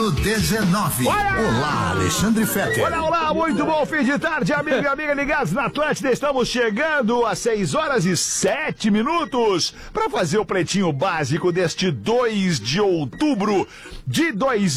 Século XIX. Olá, Alexandre Fetter. Olá, muito bom fim de tarde, amigo e amiga ligados na Atlântida. Estamos chegando às 6h07 para fazer o pretinho básico deste 2 de outubro de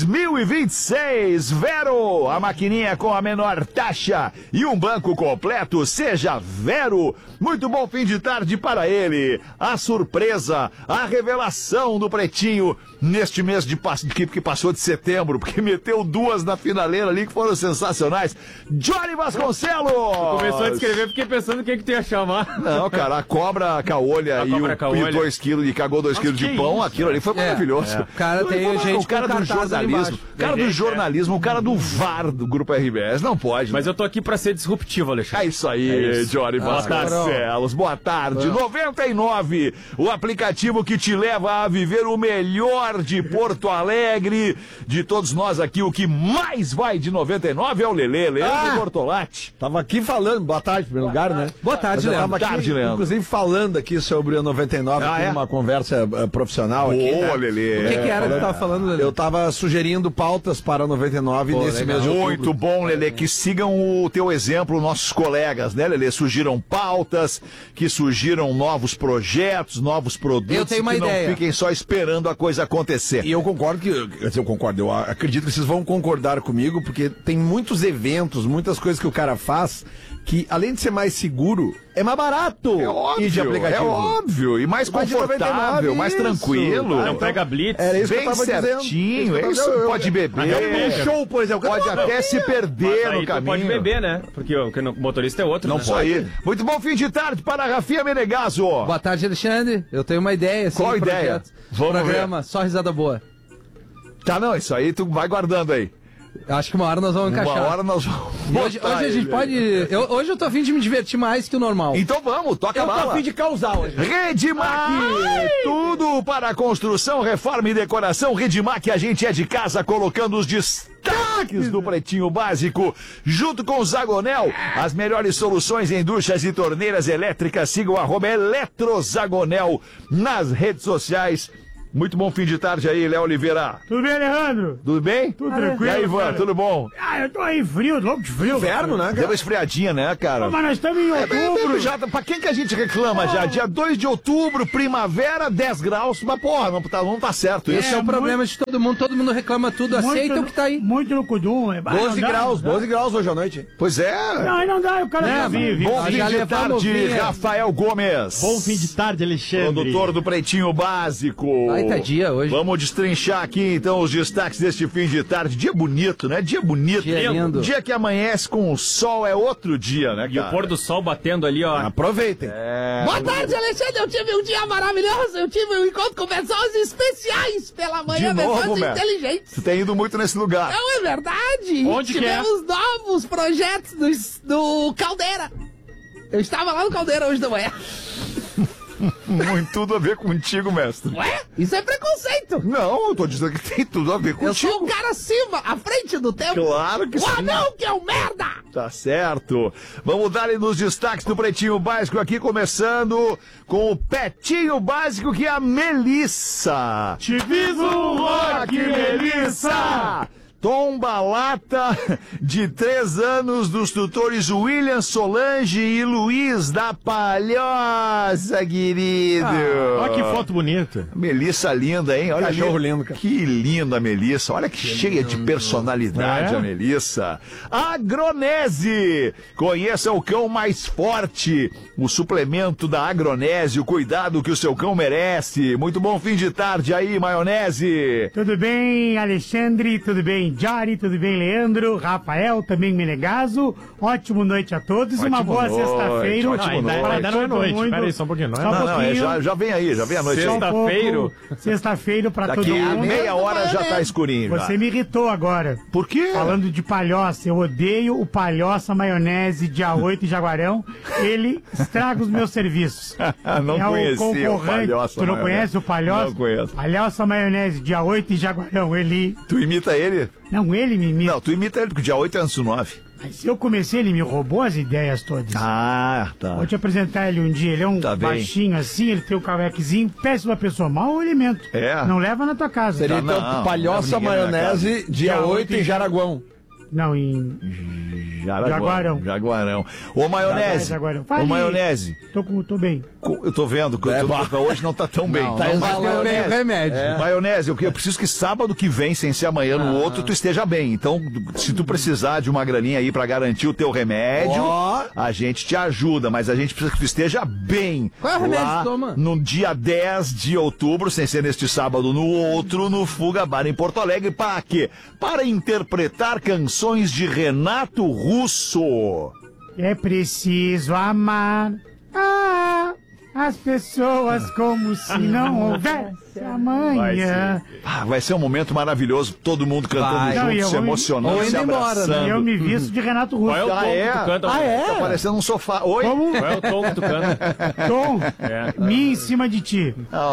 2026. Vero, a maquininha com a menor taxa e um banco completo, seja Vero. Muito bom fim de tarde para ele. A surpresa, a revelação do pretinho neste mês que passou de setembro, porque meteu duas na finaleira ali que foram sensacionais. Johnny Vasconcelos! Começou a descrever, fiquei pensando quem que tu ia chamar. Não, cara, a cobra caolha e 2 quilos, e cagou 2 quilos de pão, aquilo ali foi maravilhoso. O cara tem gente, o cara do jornalismo, o cara do VAR do Grupo RBS, não pode. Mas eu tô aqui pra ser disruptivo, Alexandre. É isso aí, Johnny Vasconcelos. Boa tarde. 99, o aplicativo que te leva a viver o melhor de Porto Alegre. De todos nós aqui, o que mais vai de 99 é o Lelê, Leandro Bortolatti. Tava aqui falando, boa tarde, em primeiro lugar, né? Boa tarde, Leandro. Boa tarde, Leandro. Inclusive falando aqui sobre o 99, uma conversa profissional aqui. Ô, Lelê. O que era que tu tava falando, Lelê? Eu tava sugerindo pautas para 99 nesse mês de outubro. Muito bom, Lelê, que sigam o teu exemplo, nossos colegas, né, Lelê? Surgiram pautas, que surgiram novos projetos, novos produtos. Eu tenho uma ideia. Não fiquem só esperando a coisa acontecer. E eu concordo eu acredito que vocês vão concordar comigo, porque tem muitos eventos, muitas coisas que o cara faz, que além de ser mais seguro, é mais barato. É óbvio, ir de aplicativo. é óbvio. E mais confortável, mais tranquilo. Não pega blitz. Era isso bem que eu tava certinho. dizendo. Isso, pode beber. Show, por exemplo. Pode até se perder no caminho. Pode beber, né? Porque o motorista é outro. Não né? pode. Muito bom fim de tarde para a Rafinha Menegaso. Boa tarde, Alexandre. Eu tenho uma ideia. Assim, Qual ideia? Vamos programa, só risada boa. Tá, não, isso aí tu vai guardando aí. Acho que uma hora nós vamos encaixar. Uma hora nós vamos. Hoje a gente pode. Hoje eu tô a fim de me divertir mais que o normal. Então vamos, toca a bala. Eu tô a fim de causar hoje. Redmac! Tudo para construção, reforma e decoração. Redmac, a gente é de casa colocando os destaques do Pretinho Básico. Junto com o Zagonel, as melhores soluções em duchas e torneiras elétricas. Sigam o @eletrozagonel nas redes sociais. Muito bom fim de tarde aí, Léo Oliveira. Tudo bem, Alejandro? Tudo bem? Tudo tranquilo. E aí, Ivan, tudo bom? Eu tô aí frio, louco de frio. Inverno, né, Deu cara? uma esfriadinha, né, cara? Mas nós estamos em outubro. Já, pra quem que a gente reclama já? Dia 2 de outubro, primavera, 10 graus. Mas, porra, não tá certo. Esse é o problema de todo mundo reclama tudo, aceita o que tá aí. Muito no cudum. 12 graus hoje à noite. Pois é. Não dá, o cara vive. Bom fim de tarde, Rafael Gomes. Bom fim de tarde, Alexandre. Produtor do Pretinho Básico. Ai, tá dia hoje. Vamos destrinchar aqui, então, os destaques deste fim de tarde. Dia bonito, né? Dia bonito. Dia lindo. Dia que amanhece com o sol é outro dia, né, cara? E o pôr do sol batendo ali, ó. Aproveitem. Boa tarde, Alexandre. Eu tive um dia maravilhoso. Eu tive um encontro com pessoas especiais pela manhã, De novo, pessoas Mestre. inteligentes. Tu tem ido muito nesse lugar. Não é verdade? Onde que é? Tivemos novos projetos do Caldeira. Eu estava lá no Caldeira hoje de manhã. Muito tudo a ver contigo, mestre. Ué? Isso é preconceito. Não, eu tô dizendo que tem tudo a ver contigo. Eu sou um cara acima, à frente do tempo. Claro que sim. O anão que é um merda. Tá certo. Vamos dar nos destaques do Pretinho Básico aqui, começando com o Petinho Básico, que é a Melissa. Te viso um rock, Melissa. Tomba lata de 3 anos dos tutores William Solange e Luiz da Palhoça, querido. Olha que foto bonita. Melissa linda, hein? Olha Cachorro lindo, cara. Que linda a Melissa. Olha que cheia de personalidade a Melissa. Agronese. Conheça o cão mais forte. O suplemento da Agronese. O cuidado que o seu cão merece. Muito bom fim de tarde aí, Maionese. Tudo bem, Alexandre? Tudo bem, Jari? Tudo bem, Leandro? Rafael, também Menegaso. Ótima noite a todos. Ótima Uma boa noite, sexta-feira. ótima noite. Ainda não é noite. Pera aí, só um pouquinho. Não é noite. Já vem aí, já vem a noite. Sexta-feira. Sexta-feira pra todo Daqui a mundo. meia hora já tá escurinho. Você já. me irritou agora. Por quê? Falando de palhoça, eu odeio o Palhoça Maionese dia 8 em Jaguarão. Ele estraga os meus serviços. Não conhecia o Palhoça Tu não Maionese. conhece o Palhoça? Não conheço. Palhoça Maionese dia 8 em Jaguarão. Ele... Tu imita ele? Não, ele me imita. Não, tu imita ele, porque dia 8 é antes do 9. Mas eu comecei, ele me roubou as ideias todas. Ah, tá. Vou te apresentar ele um dia. Ele é um Tá bem. baixinho assim, ele tem o cavequezinho, péssima pessoa, mau alimento. É. Não leva na tua casa. Seria Não, então não, Palhoça não leva ninguém na Maionese, dia 8 em Jaraguão. Não, em... Jaguarão. Ô, Maionese. Jaguarão. Ô, Fale. Maionese. Tô bem. Eu tô vendo que hoje não tá tão bem. Tá exalando meio remédio. Maionese, eu preciso que sábado que vem, sem ser amanhã no outro, tu esteja bem. Então, se tu precisar de uma graninha aí pra garantir o teu remédio, a gente te ajuda, mas a gente precisa que tu esteja bem. Qual é o remédio lá que toma? No dia 10 de outubro, sem ser neste sábado, no outro, no Fuga Bar em Porto Alegre, para quê? Para interpretar canções de Renato Russo. É preciso amar as pessoas como se não houvesse amanhã. Vai ser um momento maravilhoso, todo mundo cantando Vai. junto, Não, e eu se vou- emocionando, ou se indo embora, abraçando. né? Eu me visto de Renato Russo. Qual é o tom que tu canta? Tá parecendo um sofá. Oi? Como? Qual é o tom que tu canta? Tom, me em cima de ti.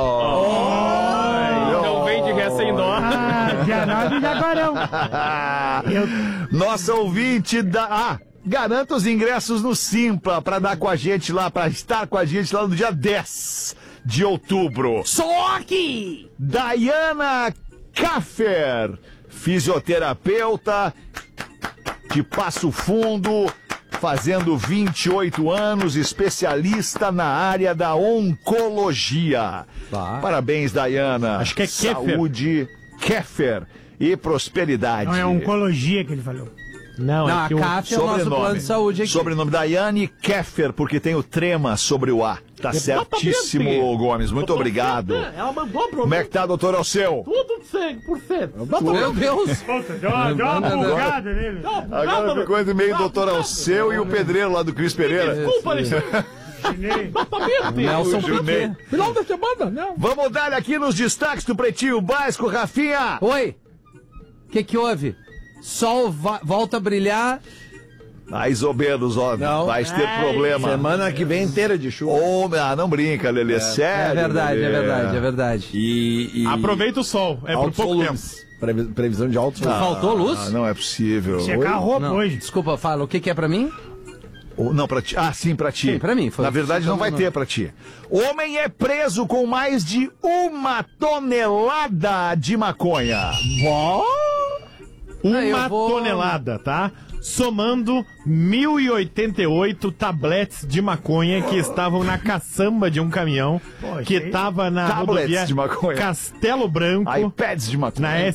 Não vem de ré sem dó. Dia 9 de Jaguarão. Nossa ouvinte da... garanta os ingressos no Simpla pra dar com a gente lá, pra estar com a gente lá no dia 10 de outubro. Só aqui! Dayana Kaffer, fisioterapeuta de Passo Fundo, fazendo 28 anos, especialista na área da oncologia. Parabéns, Dayana. Acho que é Keffer. Saúde, Keffer e prosperidade. Não, é oncologia que ele falou. Não, Não, é que a o... CAF é o nosso plano de saúde aqui. Sobrenome Daiane Keffer, porque tem o trema sobre o A. Tá certíssimo, Gomes. Muito obrigado. Ela mandou pra Como é que tá, doutor Alceu? tudo 100%. Meu Deus! Puta, deu uma bugada nele. Agora ficou entre meio o doutor Alceu e o pedreiro lá do Cris Pereira. Desculpa, Alexandre. Exatamente. Nelson Junei. Piquet. Final da semana, não. Vamos dar aqui nos destaques do Pretinho Básico, Rafinha. Oi! O que houve? Sol volta a brilhar. Mais ou menos, ó. Não. Vai ter problema. Semana que vem inteira de chuva. Não brinca, Lelê. Sério. É verdade, Lelê. é verdade, é verdade. E Aproveita o sol, é por altos pouco tempo. volumes. Previsão de altos volumes. Faltou luz? Não é possível. Checar a roupa Não, hoje. desculpa, fala. O que é pra mim? Não, pra ti. Sim, pra ti. Sim, pra mim, foi- Na verdade, não vai ter pra ti. Homem é preso com mais de 1 tonelada de maconha. Uma eu vou- tonelada, tá? Somando 1.088 tabletes de maconha que estavam na caçamba de um caminhão que estava na Tablets rodovia de maconha. Castelo Branco, iPads de maconha. na